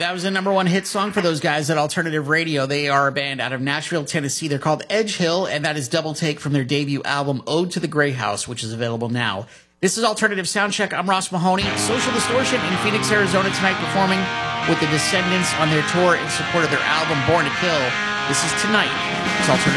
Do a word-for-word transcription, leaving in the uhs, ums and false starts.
that was a number one hit song for those guys at Alternative Radio. They are a band out of Nashville, Tennessee. They're called Edge Hill, and that is Double Take from their debut album, Ode to the Grey House, which is available now. This is Alternative Soundcheck. I'm Ross Mahoney. Social Distortion in Phoenix, Arizona tonight, performing with the Descendants on their tour in support of their album, Born to Kill. This is Tonight. It's Alternative.